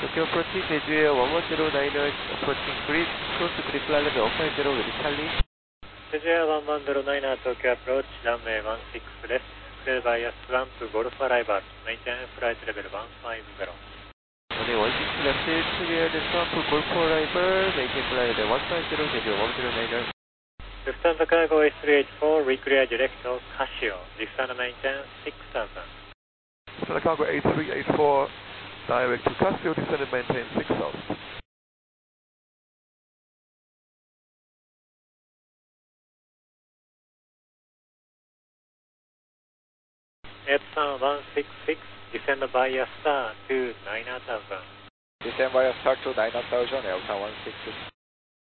Tokyo approaching Jeju 1109ers, approaching grid, close to grid flight level 150 with Charlie. Jeju 1109er, Tokyo approach, runway 16 です。Clear bias ramp, Golf arrival, maintain flight level 150. Runway 16 left, clear the ramp, Golf arrival, maintain flight level 150, Jeju 1109ers. Lufthansa Cargo A384, reclear direct to Casio, Lufthansa maintain 6000. Lufthansa Cargo A384, direct to Casio, descend and maintain 6000. Epson 166, descend via star to 9000. Descend via star to 9000, Epson 166.